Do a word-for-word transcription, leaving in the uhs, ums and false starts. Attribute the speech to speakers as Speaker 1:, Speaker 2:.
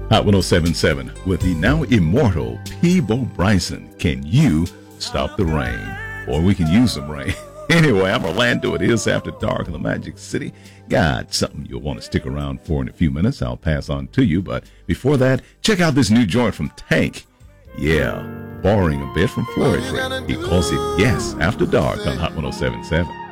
Speaker 1: Hot ten seventy-seven with the now immortal Peabo Bryson. Can you stop the rain? Or we can use some rain. Anyway, I'm Orlando. It is After Dark in the Magic City. Got something you'll want to stick around for in a few minutes. I'll pass on to you. But before that, check out this new joint from Tank. Yeah, borrowing a bit from Floyd Ray. He calls it Yes After Dark on Hot ten seventy-seven.